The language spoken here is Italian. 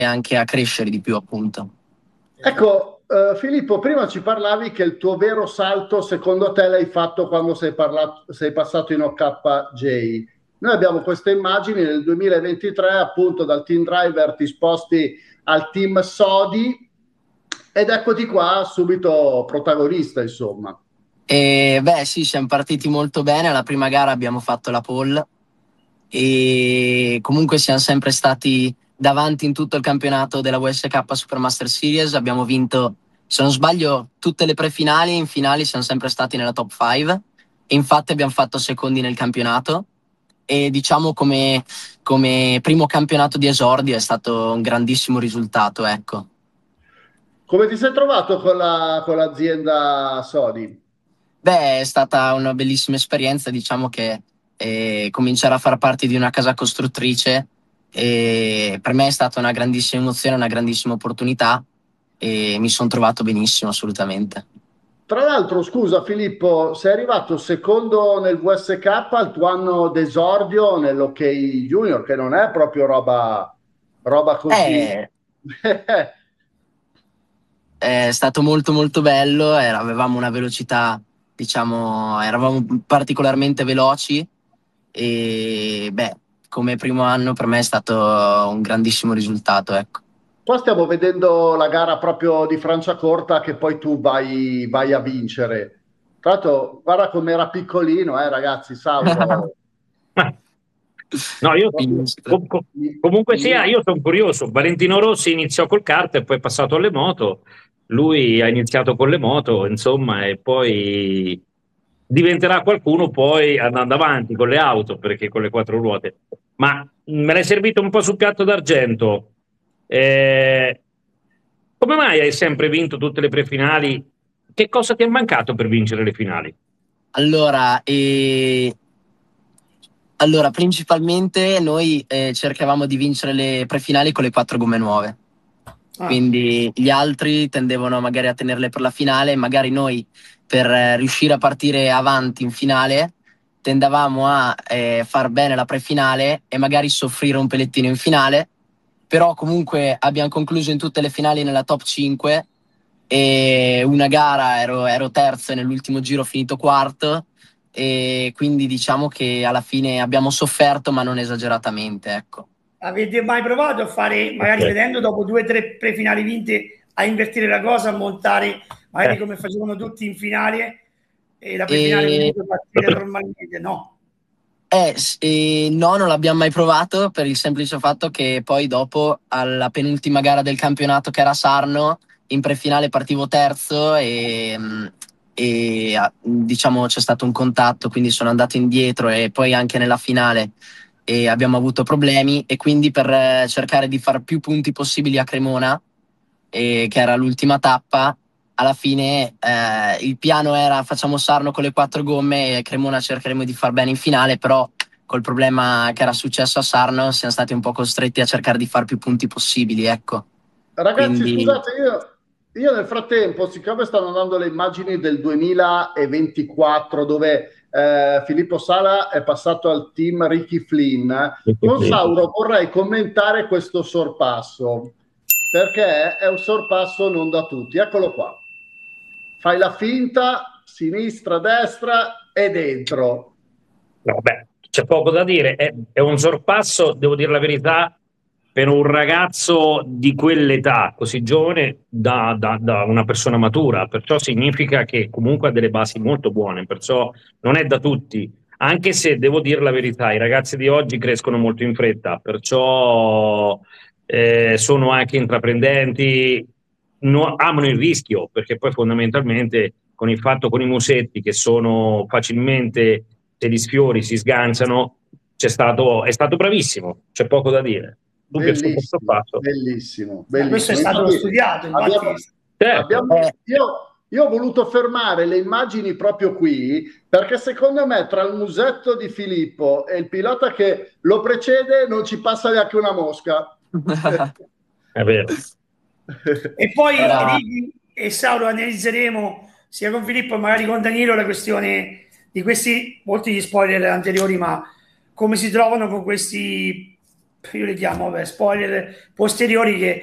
anche a crescere di più, appunto. Ecco, Filippo, prima ci parlavi che il tuo vero salto, secondo te, l'hai fatto quando sei passato in OKJ. Noi abbiamo queste immagini nel 2023, appunto, dal team driver ti sposti al team Sodi ed eccoti qua subito protagonista, insomma. E beh, sì, siamo partiti molto bene. Alla prima gara abbiamo fatto la pole e comunque siamo sempre stati davanti in tutto il campionato della WSK Supermaster Series. Abbiamo vinto, se non sbaglio, tutte le prefinali, in finali siamo sempre stati nella top 5 e infatti abbiamo fatto secondi nel campionato e diciamo come primo campionato di esordio è stato un grandissimo risultato, ecco. Come ti sei trovato con con l'azienda Sodi? Beh, è stata una bellissima esperienza, diciamo che cominciare a far parte di una casa costruttrice per me è stata una grandissima emozione, una grandissima opportunità e mi sono trovato benissimo, assolutamente. Tra l'altro, scusa Filippo, sei arrivato secondo nel VSK al tuo anno d'esordio nell'Ok Junior, che non è proprio roba così. Eh, È stato molto molto bello, avevamo una velocità, diciamo, eravamo particolarmente veloci e beh, come primo anno per me è stato un grandissimo risultato, ecco. Qua stiamo vedendo la gara proprio di Franciacorta che poi tu vai a vincere. Tra l'altro, guarda com'era piccolino, ragazzi, Sauro. No, io Finisco. comunque sia, io sono curioso. Valentino Rossi iniziò col kart e poi è passato alle moto. Lui ha iniziato con le moto, insomma, e poi diventerà qualcuno poi andando avanti con le auto, perché con le quattro ruote. Ma me l'hai servito un po' sul piatto d'argento. Eh, come mai hai sempre vinto tutte le prefinali? Che cosa ti è mancato per vincere le finali? Allora, principalmente noi cercavamo di vincere le prefinali con le quattro gomme nuove. Quindi gli altri tendevano magari a tenerle per la finale, magari noi per riuscire a partire avanti in finale tendevamo a far bene la prefinale e magari soffrire un pellettino in finale, però comunque abbiamo concluso in tutte le finali nella top 5 e una gara ero terzo e nell'ultimo giro ho finito quarto e quindi diciamo che alla fine abbiamo sofferto ma non esageratamente, ecco. Avete mai provato a fare, magari vedendo dopo 2 o 3 prefinali vinte, a invertire la cosa, a montare magari come facevano tutti in finale e la prefinale comunque partire normalmente? No. No, non l'abbiamo mai provato per il semplice fatto che poi dopo alla penultima gara del campionato che era a Sarno in prefinale partivo terzo diciamo c'è stato un contatto, quindi sono andato indietro e poi anche nella finale e abbiamo avuto problemi e quindi per cercare di far più punti possibili a Cremona, che era l'ultima tappa, alla fine il piano era facciamo Sarno con le quattro gomme e Cremona cercheremo di far bene in finale, però col problema che era successo a Sarno siamo stati un po' costretti a cercare di far più punti possibili, ecco. Ragazzi, Quindi scusate, io nel frattempo, siccome stanno dando le immagini del 2024, dove Filippo Sala è passato al team Ricky Flynn, con Sauro vorrei commentare questo sorpasso, perché è un sorpasso non da tutti. Eccolo qua. Fai la finta, sinistra, destra e dentro. Vabbè, c'è poco da dire, è un sorpasso, devo dire la verità, per un ragazzo di quell'età, così giovane, da una persona matura, perciò significa che comunque ha delle basi molto buone, perciò non è da tutti, anche se devo dire la verità, i ragazzi di oggi crescono molto in fretta, perciò sono anche intraprendenti, amano il rischio, perché poi fondamentalmente con il fatto con i musetti che sono facilmente se li sfiori si sganciano, è stato bravissimo, c'è poco da dire. Dubbio sul questo Bellissimo, fatto. bellissimo, Questo è bellissimo. stato Infatti, studiato, infatti. Certo. io ho voluto fermare le immagini proprio qui perché secondo me tra il musetto di Filippo e il pilota che lo precede non ci passa neanche una mosca. È vero. E poi Ricky e Sauro analizzeremo sia con Filippo e magari con Danilo la questione di questi, molti gli spoiler anteriori, ma come si trovano con questi io li chiamo spoiler posteriori, che